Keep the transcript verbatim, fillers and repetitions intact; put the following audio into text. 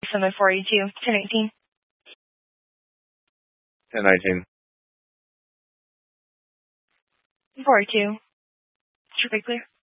seven four eight two, ten eighteen. ten nineteen. four eight two. Should be clear.